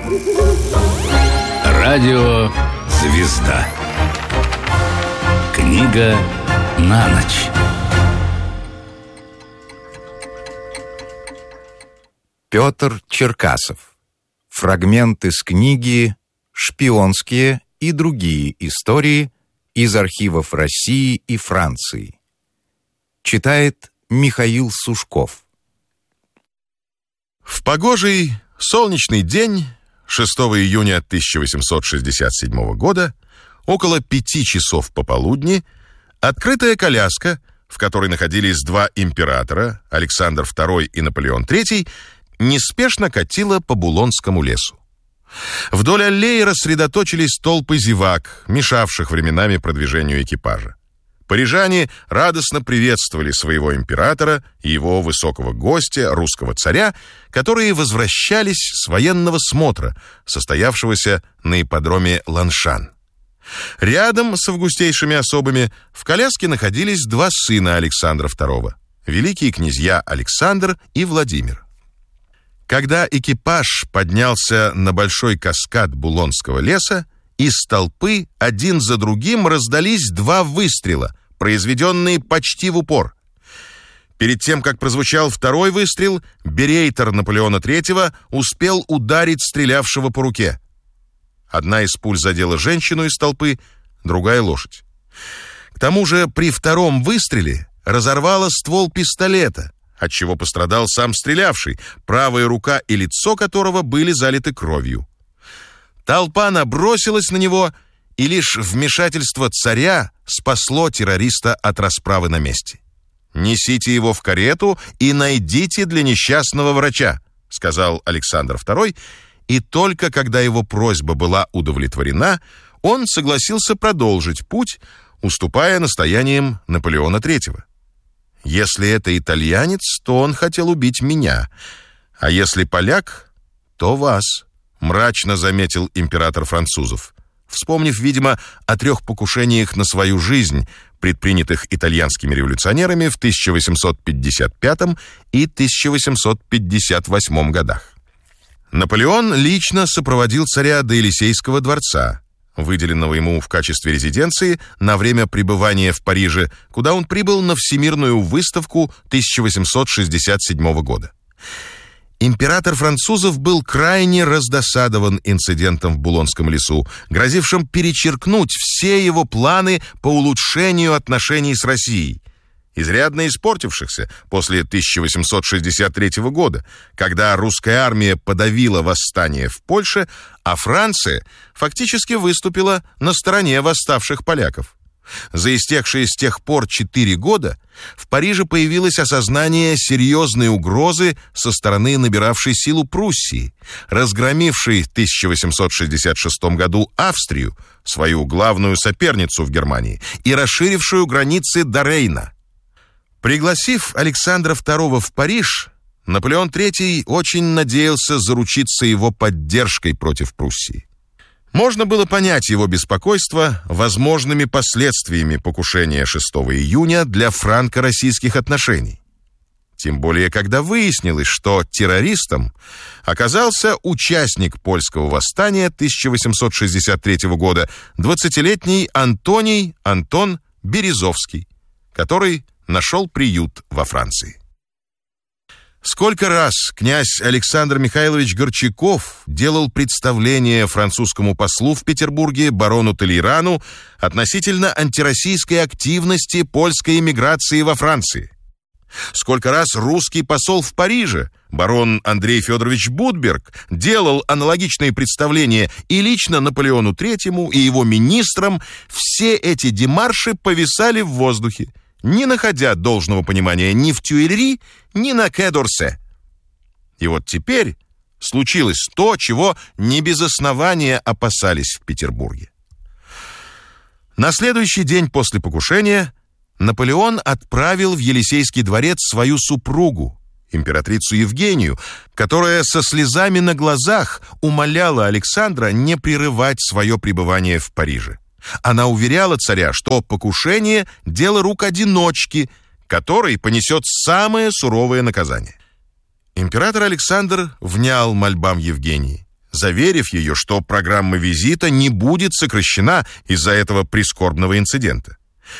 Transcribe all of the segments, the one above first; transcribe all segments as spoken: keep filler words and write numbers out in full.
Радио «Звезда». Книга на ночь. Петр Черкасов. Фрагмент из книги «Шпионские и другие истории из архивов России и Франции». Читает Михаил Сушков. В погожий солнечный день шестого июня тысяча восемьсот шестьдесят седьмого года, около пяти часов пополудни, открытая коляска, в которой находились два императора, Александр второй и Наполеон третий, неспешно катила по Булонскому лесу. Вдоль аллеи рассредоточились толпы зевак, мешавших временами продвижению экипажа. Парижане радостно приветствовали своего императора и его высокого гостя, русского царя, которые возвращались с военного смотра, состоявшегося на ипподроме Ланшан. Рядом с августейшими особами в коляске находились два сына Александра второго, великие князья Александр и Владимир. Когда экипаж поднялся на большой каскад Булонского леса, из толпы один за другим раздались два выстрела, произведенные почти в упор. Перед тем, как прозвучал второй выстрел, берейтор Наполеона третьего успел ударить стрелявшего по руке. Одна из пуль задела женщину из толпы, другая — лошадь. К тому же при втором выстреле разорвало ствол пистолета, отчего пострадал сам стрелявший, правая рука и лицо которого были залиты кровью. Толпа набросилась на него, и лишь вмешательство царя спасло террориста от расправы на месте. «Несите его в карету и найдите для несчастного врача», — сказал Александр второй, и только когда его просьба была удовлетворена, он согласился продолжить путь, уступая настояниям Наполеона третьего. «Если это итальянец, то он хотел убить меня, а если поляк, то вас», — мрачно заметил император французов, вспомнив, видимо, о трех покушениях на свою жизнь, предпринятых итальянскими революционерами в тысяча восемьсот пятьдесят пятом и тысяча восемьсот пятьдесят восьмом годах. Наполеон лично сопроводил царя до Елисейского дворца, выделенного ему в качестве резиденции на время пребывания в Париже, куда он прибыл на Всемирную выставку тысяча восемьсот шестьдесят седьмого года. Император французов был крайне раздосадован инцидентом в Булонском лесу, грозившим перечеркнуть все его планы по улучшению отношений с Россией, изрядно испортившихся после тысяча восемьсот шестьдесят третьего года, когда русская армия подавила восстание в Польше, а Франция фактически выступила на стороне восставших поляков. За истекшие с тех пор четыре года в Париже появилось осознание серьезной угрозы со стороны набиравшей силу Пруссии, разгромившей в тысяча восемьсот шестьдесят шестом году Австрию, свою главную соперницу в Германии, и расширившую границы до Рейна. Пригласив Александра второго в Париж, Наполеон третий очень надеялся заручиться его поддержкой против Пруссии. Можно было понять его беспокойство возможными последствиями покушения шестого июня для франко-российских отношений. Тем более, когда выяснилось, что террористом оказался участник польского восстания тысяча восемьсот шестьдесят третьего года, двадцатилетний Антоний Антон Березовский, который нашел приют во Франции. Сколько раз князь Александр Михайлович Горчаков делал представление французскому послу в Петербурге барону Толейрану относительно антироссийской активности польской эмиграции во Франции. Сколько раз русский посол в Париже, барон Андрей Федорович Будберг, делал аналогичные представления и лично Наполеону третьему, и его министрам. Все эти демарши повисали в воздухе, не находя должного понимания ни в Тюильри, ни на Кэ-д'Орсе. И вот теперь случилось то, чего не без основания опасались в Петербурге. На следующий день после покушения Наполеон отправил в Елисейский дворец свою супругу, императрицу Евгению, которая со слезами на глазах умоляла Александра не прерывать свое пребывание в Париже. Она уверяла царя, что покушение – дело рук одиночки, который понесет самое суровое наказание. Император Александр внял мольбам Евгении, заверив ее, что программа визита не будет сокращена из-за этого прискорбного инцидента.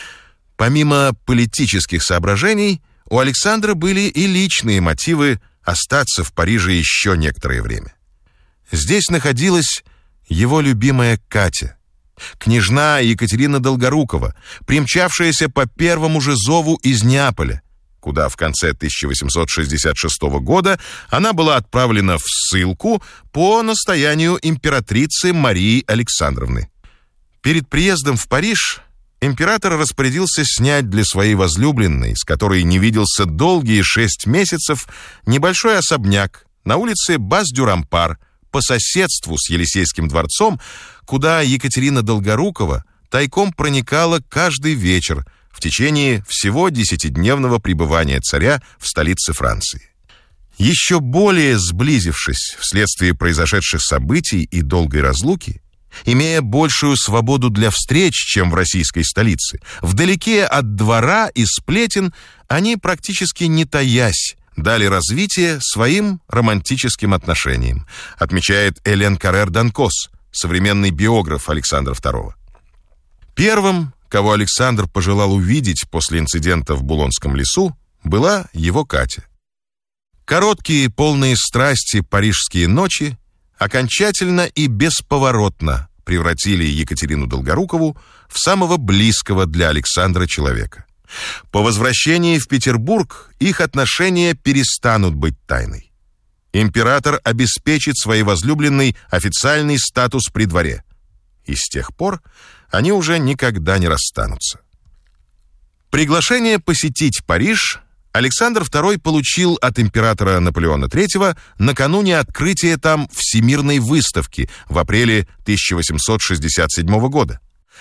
Помимо политических соображений, у Александра были и личные мотивы остаться в Париже еще некоторое время. Здесь находилась его любимая Катя, княжна Екатерина Долгорукова, примчавшаяся по первому же зову из Неаполя, куда в конце тысяча восемьсот шестьдесят шестого года она была отправлена в ссылку по настоянию императрицы Марии Александровны. Перед приездом в Париж император распорядился снять для своей возлюбленной, с которой не виделся долгие шесть месяцев, небольшой особняк на улице Баз-дю-Рампар по соседству с Елисейским дворцом, куда Екатерина Долгорукова тайком проникала каждый вечер в течение всего десятидневного пребывания царя в столице Франции. Еще более сблизившись вследствие произошедших событий и долгой разлуки, имея большую свободу для встреч, чем в российской столице, вдалеке от двора и сплетен, они практически не таясь дали развитие своим романтическим отношениям, отмечает Элен Каррер-Данкос, современный биограф Александра второго. Первым, кого Александр пожелал увидеть после инцидента в Булонском лесу, была его Катя. Короткие, полные страсти парижские ночи окончательно и бесповоротно превратили Екатерину Долгорукову в самого близкого для Александра человека. По возвращении в Петербург их отношения перестанут быть тайной. Император обеспечит своей возлюбленной официальный статус при дворе, и с тех пор они уже никогда не расстанутся. Приглашение посетить Париж Александр второй получил от императора Наполеона третьего накануне открытия там Всемирной выставки в апреле тысяча восемьсот шестьдесят седьмого года.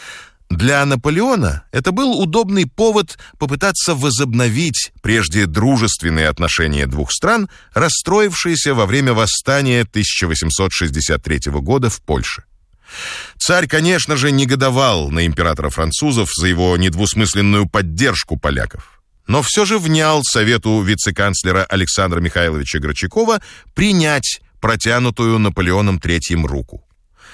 Для Наполеона это был удобный повод попытаться возобновить прежде дружественные отношения двух стран, расстроившиеся во время восстания тысяча восемьсот шестьдесят третьего года в Польше. Царь, конечно же, негодовал на императора французов за его недвусмысленную поддержку поляков, но все же внял совету вице-канцлера Александра Михайловича Горчакова принять протянутую Наполеоном третьим руку.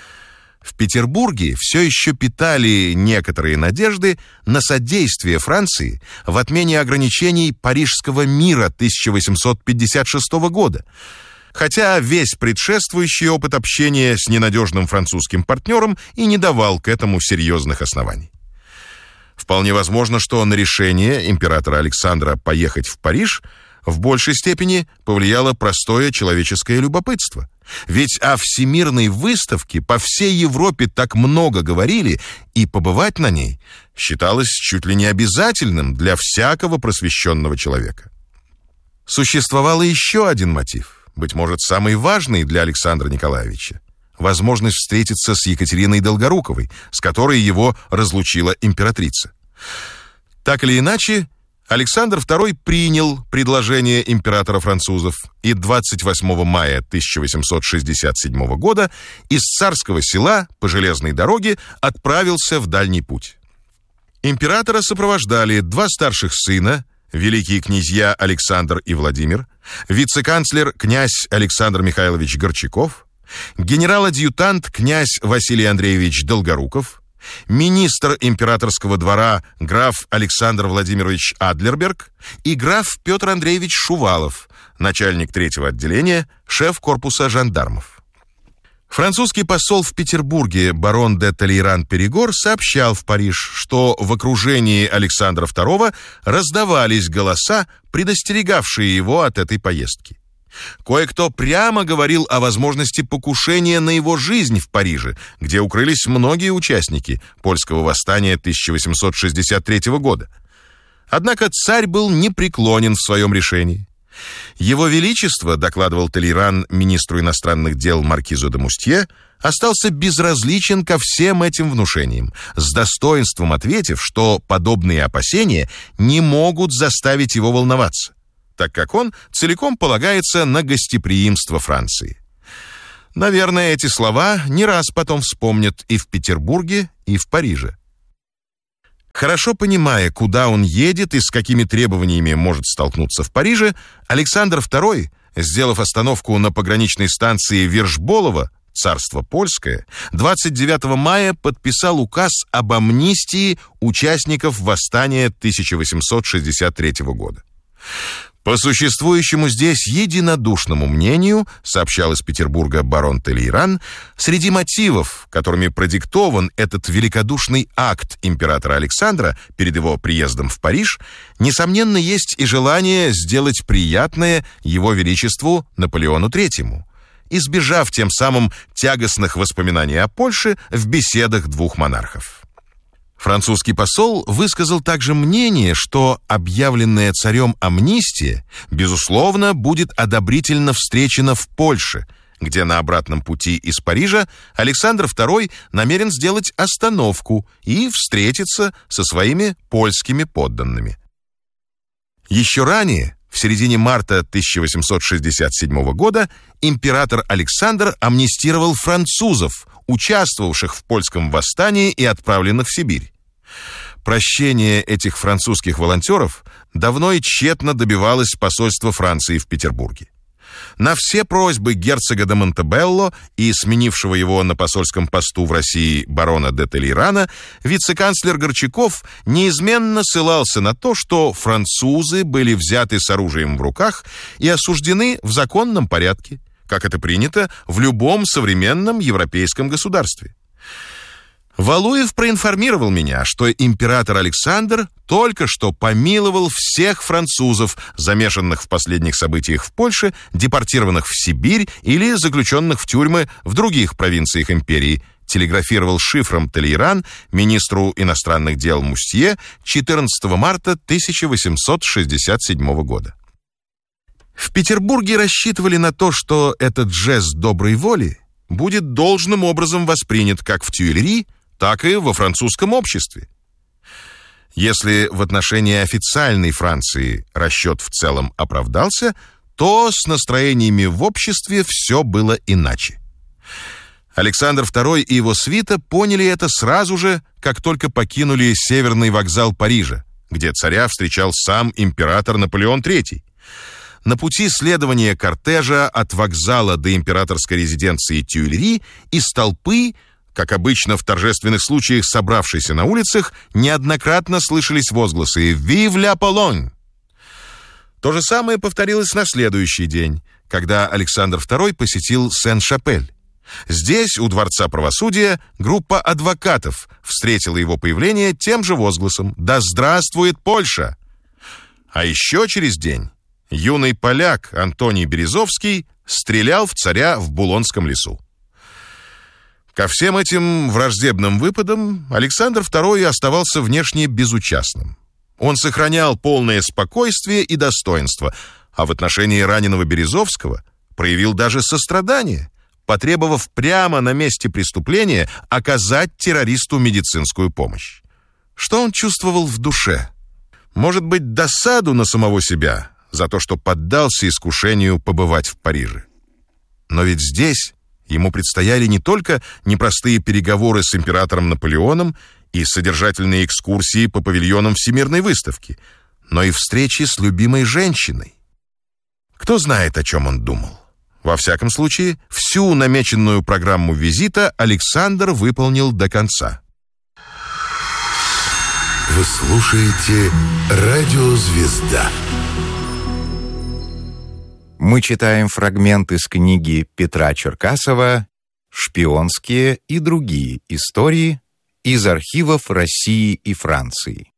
В Петербурге все еще питали некоторые надежды на содействие Франции в отмене ограничений Парижского мира тысяча восемьсот пятьдесят шестого года, хотя весь предшествующий опыт общения с ненадежным французским партнером и не давал к этому серьезных оснований. Вполне возможно, что на решение императора Александра поехать в Париж в большей степени повлияло простое человеческое любопытство. Ведь о Всемирной выставке по всей Европе так много говорили, и побывать на ней считалось чуть ли не обязательным для всякого просвещенного человека. Существовал еще один мотив, быть может, самый важный для Александра Николаевича: возможность встретиться с Екатериной Долгоруковой, с которой его разлучила императрица. Так или иначе, Александр второй принял предложение императора французов и двадцать восьмого мая тысяча восемьсот шестьдесят седьмого года из Царского Села по железной дороге отправился в дальний путь. Императора сопровождали два старших сына, великие князья Александр и Владимир, вице-канцлер князь Александр Михайлович Горчаков, генерал-адъютант князь Василий Андреевич Долгоруков, министр императорского двора граф Александр Владимирович Адлерберг и граф Петр Андреевич Шувалов, начальник третьего отделения, шеф корпуса жандармов. Французский посол в Петербурге барон де Толейран-Перегор сообщал в Париж, что в окружении Александра второго раздавались голоса, предостерегавшие его от этой поездки. Кое-кто прямо говорил о возможности покушения на его жизнь в Париже, где укрылись многие участники польского восстания тысяча восемьсот шестьдесят третьего года. Однако царь был непреклонен в своем решении. Его Величество, докладывал Толейран министру иностранных дел маркизу де Мустье, остался безразличен ко всем этим внушениям, с достоинством ответив, что подобные опасения не могут заставить его волноваться, так как он целиком полагается на гостеприимство Франции. Наверное, эти слова не раз потом вспомнят и в Петербурге, и в Париже. Хорошо понимая, куда он едет и с какими требованиями может столкнуться в Париже, Александр второй, сделав остановку на пограничной станции Вершболово, царство польское, двадцать девятого мая подписал указ об амнистии участников восстания тысяча восемьсот шестьдесят третьего года. По существующему здесь единодушному мнению, сообщал из Петербурга барон Толейран, среди мотивов, которыми продиктован этот великодушный акт императора Александра перед его приездом в Париж, несомненно, есть и желание сделать приятное его величеству Наполеону Третьему, избежав тем самым тягостных воспоминаний о Польше в беседах двух монархов. Французский посол высказал также мнение, что объявленная царем амнистия, безусловно, будет одобрительно встречена в Польше, где на обратном пути из Парижа Александр второй намерен сделать остановку и встретиться со своими польскими подданными. Еще ранее, в середине марта тысяча восемьсот шестьдесят седьмого года, император Александр амнистировал французов, участвовавших в польском восстании и отправленных в Сибирь. Прощение этих французских волонтеров давно и тщетно добивалось посольство Франции в Петербурге. На все просьбы герцога де Монтебелло и сменившего его на посольском посту в России барона де Толейрана вице-канцлер Горчаков неизменно ссылался на то, что французы были взяты с оружием в руках и осуждены в законном порядке, как это принято в любом современном европейском государстве. Валуев проинформировал меня, что император Александр только что помиловал всех французов, замешанных в последних событиях в Польше, депортированных в Сибирь или заключенных в тюрьмы в других провинциях империи, телеграфировал шифром Толейран министру иностранных дел Мустье четырнадцатого марта тысяча восемьсот шестьдесят седьмого года. В Петербурге рассчитывали на то, что этот жест доброй воли будет должным образом воспринят как в Тюильри, так и во французском обществе. Если в отношении официальной Франции расчет в целом оправдался, то с настроениями в обществе все было иначе. Александр второй и его свита поняли это сразу же, как только покинули северный вокзал Парижа, где царя встречал сам император Наполеон Третий. На пути следования кортежа от вокзала до императорской резиденции Тюильри из толпы, как обычно в торжественных случаях собравшейся на улицах, неоднократно слышались возгласы «Vive la Pologne!». То же самое повторилось на следующий день, когда Александр второй посетил Сен-Шапель. Здесь, у Дворца правосудия, группа адвокатов встретила его появление тем же возгласом «Да здравствует Польша!». А еще через день юный поляк Антоний Березовский стрелял в царя в Булонском лесу. Ко всем этим враждебным выпадам Александр второй оставался внешне безучастным. Он сохранял полное спокойствие и достоинство, а в отношении раненого Березовского проявил даже сострадание, потребовав прямо на месте преступления оказать террористу медицинскую помощь. Что он чувствовал в душе? Может быть, досаду на самого себя за то, что поддался искушению побывать в Париже. Но ведь здесь ему предстояли не только непростые переговоры с императором Наполеоном и содержательные экскурсии по павильонам Всемирной выставки, но и встречи с любимой женщиной. Кто знает, о чем он думал. Во всяком случае, всю намеченную программу визита Александр выполнил до конца. Вы слушаете «Радио Звезда». Мы читаем фрагмент из книги Петра Черкасова «Шпионские и другие истории» из архивов России и Франции.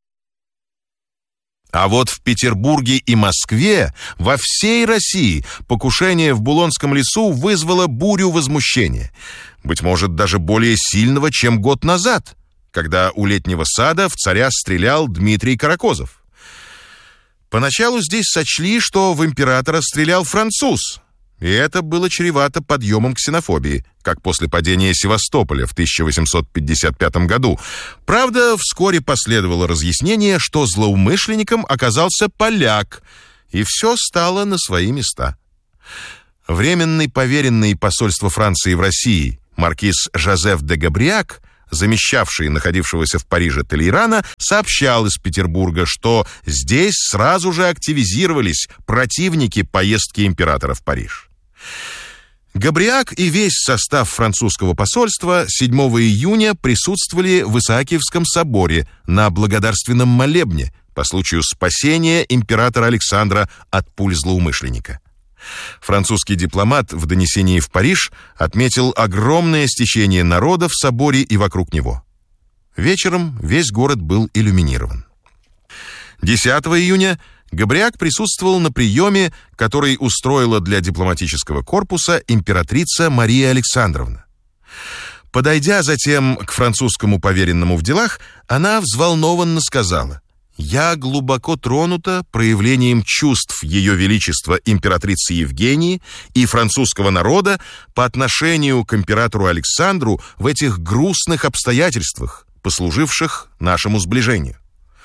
А вот в Петербурге и Москве, во всей России, покушение в Булонском лесу вызвало бурю возмущения. Быть может, даже более сильного, чем год назад, когда у Летнего сада в царя стрелял Дмитрий Каракозов. Поначалу здесь сочли, что в императора стрелял француз, и это было чревато подъемом ксенофобии, как после падения Севастополя в тысяча восемьсот пятьдесят пятом году. Правда, вскоре последовало разъяснение, что злоумышленником оказался поляк, и все стало на свои места. Временный поверенный посольства Франции в России маркиз Жозеф де Габриак, замещавший находившегося в Париже Толейрана, сообщал из Петербурга, что здесь сразу же активизировались противники поездки императора в Париж. Габриак и весь состав французского посольства седьмого июня присутствовали в Исаакиевском соборе на благодарственном молебне по случаю спасения императора Александра от пуль злоумышленника. Французский дипломат в донесении в Париж отметил огромное стечение народа в соборе и вокруг него. Вечером весь город был иллюминирован. десятого июня Габриак присутствовал на приеме, который устроила для дипломатического корпуса императрица Мария Александровна. Подойдя затем к французскому поверенному в делах, она взволнованно сказала: «Я глубоко тронута проявлением чувств Ее Величества императрицы Евгении и французского народа по отношению к императору Александру в этих грустных обстоятельствах, послуживших нашему сближению».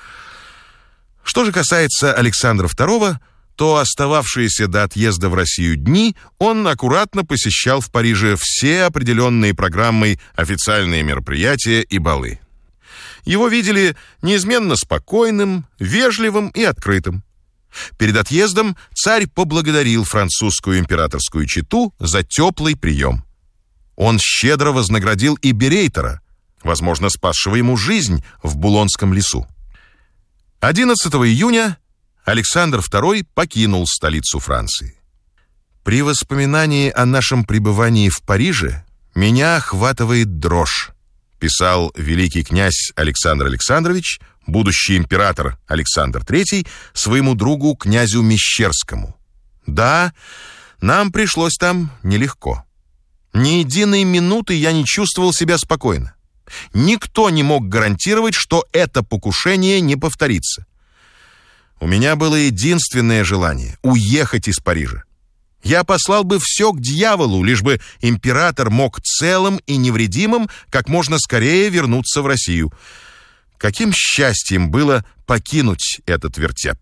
Что же касается Александра второго, то остававшиеся до отъезда в Россию дни он аккуратно посещал в Париже все определенные программой официальные мероприятия и балы. Его видели неизменно спокойным, вежливым и открытым. Перед отъездом царь поблагодарил французскую императорскую чету за теплый прием. Он щедро вознаградил и берейтора, возможно, спасшего ему жизнь в Булонском лесу. одиннадцатого июня Александр второй покинул столицу Франции. «При воспоминании о нашем пребывании в Париже меня охватывает дрожь», писал великий князь Александр Александрович, будущий император Александр третий, своему другу князю Мещерскому. «Да, нам пришлось там нелегко. Ни единой минуты я не чувствовал себя спокойно. Никто не мог гарантировать, что это покушение не повторится. У меня было единственное желание — уехать из Парижа. Я послал бы все к дьяволу, лишь бы император мог целым и невредимым как можно скорее вернуться в Россию. Каким счастьем было покинуть этот вертеп!»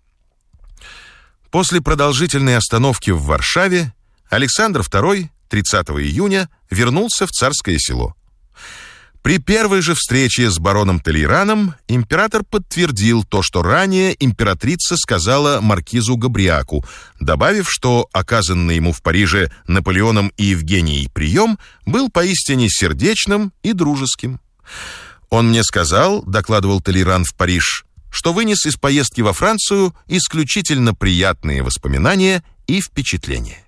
После продолжительной остановки в Варшаве Александр второй тридцатого июня вернулся в Царское Село. При первой же встрече с бароном Толейраном император подтвердил то, что ранее императрица сказала маркизу Габриаку, добавив, что оказанный ему в Париже Наполеоном и Евгенией прием был поистине сердечным и дружеским. «Он мне сказал, — докладывал Толейран в Париж, — что вынес из поездки во Францию исключительно приятные воспоминания и впечатления».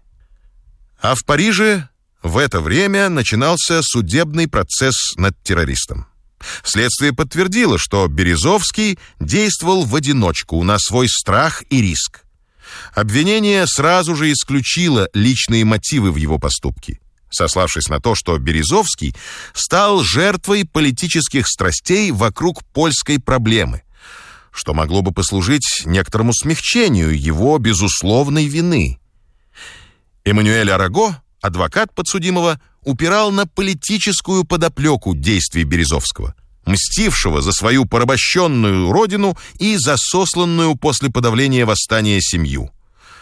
А в Париже в это время начинался судебный процесс над террористом. Следствие подтвердило, что Березовский действовал в одиночку, на свой страх и риск. Обвинение сразу же исключило личные мотивы в его поступке, сославшись на то, что Березовский стал жертвой политических страстей вокруг польской проблемы, что могло бы послужить некоторому смягчению его безусловной вины. Эммануэль Араго, адвокат подсудимого, упирал на политическую подоплеку действий Березовского, мстившего за свою порабощенную родину и за сосланную после подавления восстания семью.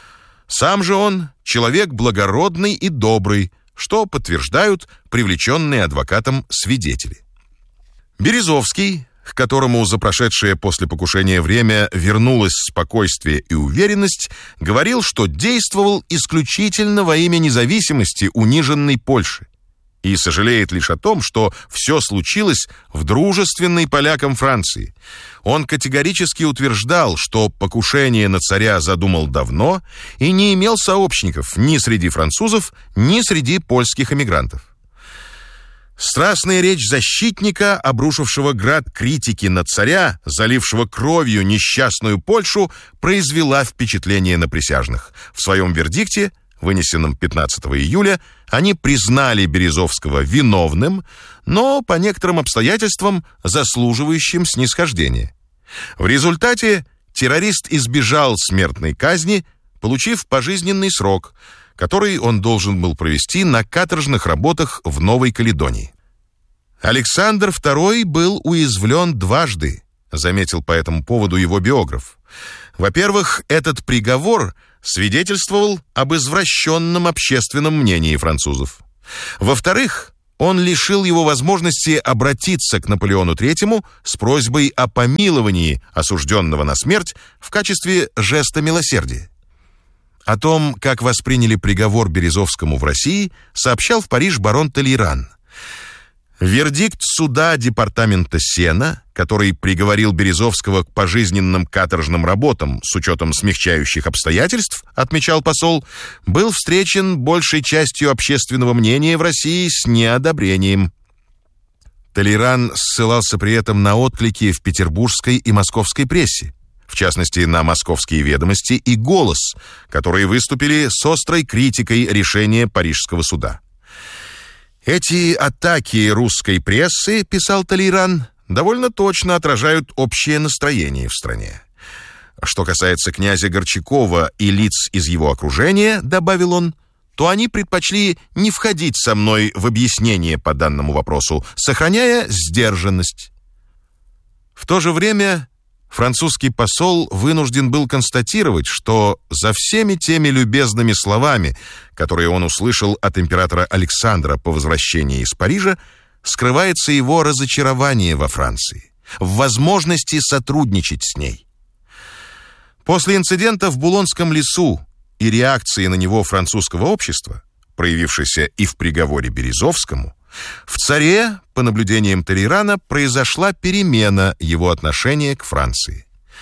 Сам же он человек благородный и добрый, что подтверждают привлеченные адвокатом свидетели. Березовский, к которому за прошедшее после покушения время вернулось спокойствие и уверенность, говорил, что действовал исключительно во имя независимости униженной Польши и сожалеет лишь о том, что все случилось в дружественной полякам Франции. Он категорически утверждал, что покушение на царя задумал давно и не имел сообщников ни среди французов, ни среди польских эмигрантов. Страстная речь защитника, обрушившего град критики на царя, залившего кровью несчастную Польшу, произвела впечатление на присяжных. В своем вердикте, вынесенном пятнадцатого июля, они признали Березовского виновным, но по некоторым обстоятельствам заслуживающим снисхождения. В результате террорист избежал смертной казни, получив пожизненный срок, который он должен был провести на каторжных работах в Новой Каледонии. Александр второй был уязвлен дважды, заметил по этому поводу его биограф. Во-первых, этот приговор свидетельствовал об извращенном общественном мнении французов. Во-вторых, он лишил его возможности обратиться к Наполеону третьему с просьбой о помиловании осужденного на смерть в качестве жеста милосердия. О том, как восприняли приговор Березовскому в России, сообщал в Париж барон Толейран. Вердикт суда департамента Сена, который приговорил Березовского к пожизненным каторжным работам с учетом смягчающих обстоятельств, отмечал посол, был встречен большей частью общественного мнения в России с неодобрением. Толейран ссылался при этом на отклики в петербургской и московской прессе, в частности, на «Московские ведомости» и «Голос», которые выступили с острой критикой решения Парижского суда. «Эти атаки русской прессы, — писал Толейран, — довольно точно отражают общее настроение в стране. Что касается князя Горчакова и лиц из его окружения, — добавил он, — то они предпочли не входить со мной в объяснение по данному вопросу, сохраняя сдержанность». В то же время французский посол вынужден был констатировать, что за всеми теми любезными словами, которые он услышал от императора Александра по возвращении из Парижа, скрывается его разочарование во Франции, в возможности сотрудничать с ней. После инцидента в Булонском лесу и реакции на него французского общества, проявившейся и в приговоре Березовскому, в царе, по наблюдениям Толейрана, произошла перемена его отношения к Франции.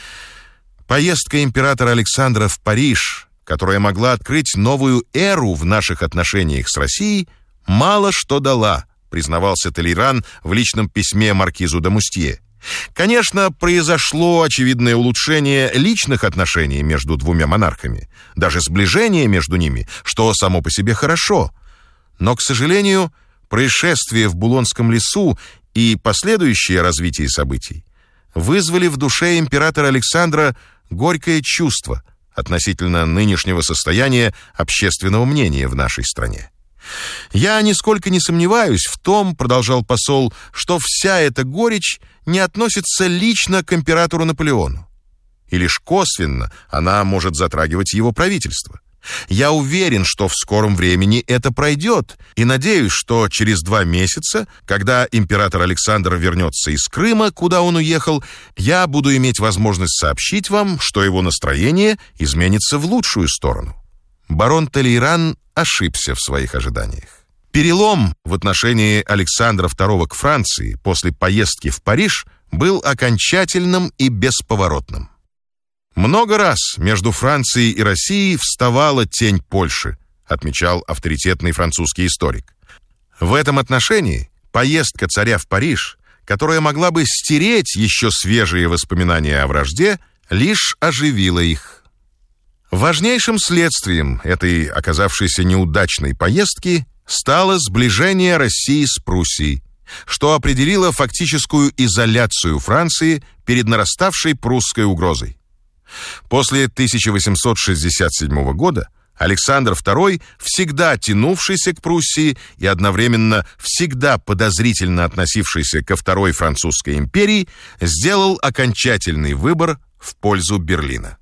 Поездка императора Александра в Париж, которая могла открыть новую эру в наших отношениях с Россией, мало что дала, признавался Толейран в личном письме маркизу де Мустье. Конечно, произошло очевидное улучшение личных отношений между двумя монархами, даже сближение между ними, что само по себе хорошо. Но, к сожалению, происшествие в Булонском лесу и последующее развитие событий вызвали в душе императора Александра горькое чувство относительно нынешнего состояния общественного мнения в нашей стране. «Я нисколько не сомневаюсь в том, — продолжал посол, — что вся эта горечь не относится лично к императору Наполеону, и лишь косвенно она может затрагивать его правительство. Я уверен, что в скором времени это пройдет, и надеюсь, что через два месяца, когда император Александр вернется из Крыма, куда он уехал, я буду иметь возможность сообщить вам, что его настроение изменится в лучшую сторону». Барон Толейран ошибся в своих ожиданиях. Перелом в отношении Александра второго к Франции после поездки в Париж был окончательным и бесповоротным. «Много раз между Францией и Россией вставала тень Польши», отмечал авторитетный французский историк. В этом отношении поездка царя в Париж, которая могла бы стереть еще свежие воспоминания о вражде, лишь оживила их. Важнейшим следствием этой оказавшейся неудачной поездки стало сближение России с Пруссией, что определило фактическую изоляцию Франции перед нараставшей прусской угрозой. После тысяча восемьсот шестьдесят седьмого года Александр второй, всегда тянувшийся к Пруссии и одновременно всегда подозрительно относившийся ко Второй французской империи, сделал окончательный выбор в пользу Берлина.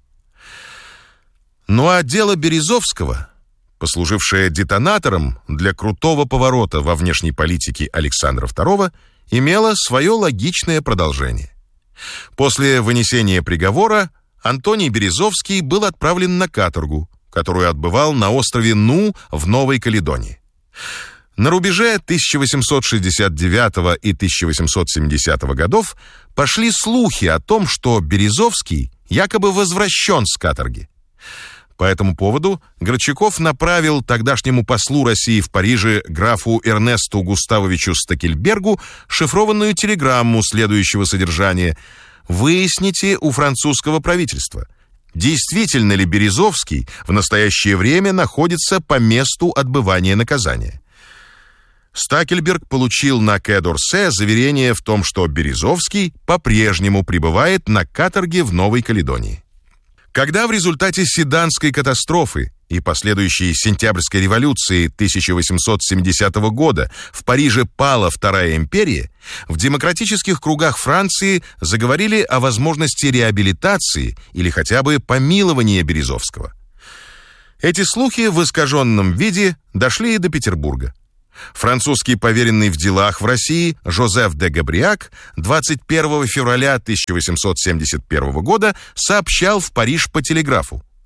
Ну а дело Березовского, послужившее детонатором для крутого поворота во внешней политике Александра второго, имело свое логичное продолжение. После вынесения приговора Антоний Березовский был отправлен на каторгу, которую отбывал на острове Ну в Новой Каледонии. На рубеже тысяча восемьсот шестьдесят девятого и тысяча восемьсот семидесятого годов пошли слухи о том, что Березовский якобы возвращен с каторги. По этому поводу Горчаков направил тогдашнему послу России в Париже графу Эрнесту Густавовичу Стекельбергу шифрованную телеграмму следующего содержания: «Выясните у французского правительства, действительно ли Березовский в настоящее время находится по месту отбывания наказания». Стекельберг получил на Кэ-д'Орсе заверение в том, что Березовский по-прежнему пребывает на каторге в Новой Каледонии. Когда в результате Седанской катастрофы и последующей сентябрьской революции тысяча восемьсот семидесятого года в Париже пала Вторая империя, в демократических кругах Франции заговорили о возможности реабилитации или хотя бы помилования Березовского. Эти слухи в искаженном виде дошли и до Петербурга. Французский поверенный в делах в России Жозеф де Габриак двадцать первого февраля тысяча восемьсот семьдесят первого года сообщал в Париж по телеграфу: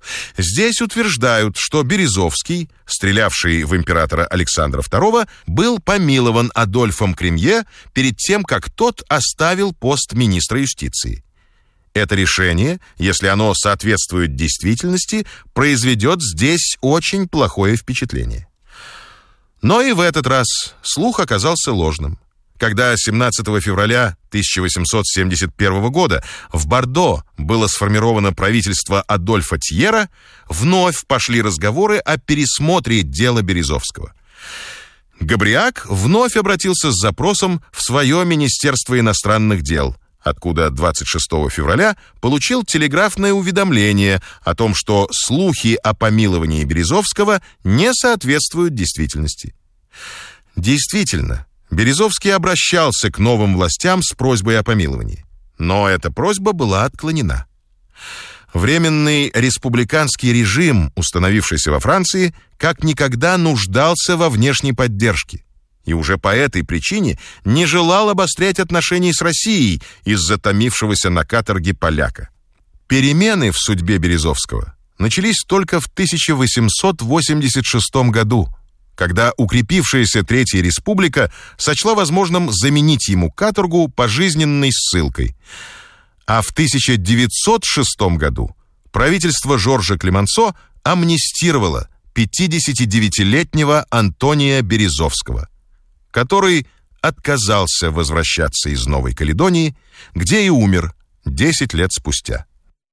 Здесь утверждают, что Березовский, стрелявший в императора Александра второго, был помилован Адольфом Кремье перед тем, как тот оставил пост министра юстиции. Это решение, если оно соответствует действительности, произведет здесь очень плохое впечатление. Но и в этот раз слух оказался ложным. Когда семнадцатого февраля тысяча восемьсот семьдесят первого года в Бордо было сформировано правительство Адольфа Тьера, вновь пошли разговоры о пересмотре дела Березовского. Габриак вновь обратился с запросом в свое Министерство иностранных дел, откуда двадцать шестого февраля получил телеграфное уведомление о том, что слухи о помиловании Березовского не соответствуют действительности. Действительно, Березовский обращался к новым властям с просьбой о помиловании, но эта просьба была отклонена. Временный республиканский режим, установившийся во Франции, как никогда нуждался во внешней поддержке и уже по этой причине не желал обострять отношения с Россией из-за томившегося на каторге поляка. Перемены в судьбе Березовского начались только в тысяча восемьсот восемьдесят шестом году, когда укрепившаяся Третья Республика сочла возможным заменить ему каторгу пожизненной ссылкой. А в тысяча девятьсот шестом году правительство Жоржа Клемансо амнистировало пятидесятидевятилетнего Антония Березовского, который отказался возвращаться из Новой Каледонии, где и умер десять лет спустя.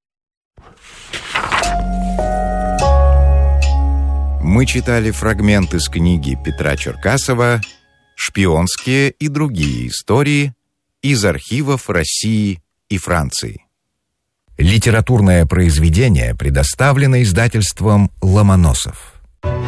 Мы читали фрагмент из книги Петра Черкасова «Шпионские и другие истории» из архивов России и Франции. Литературное произведение предоставлено издательством «Ломоносов».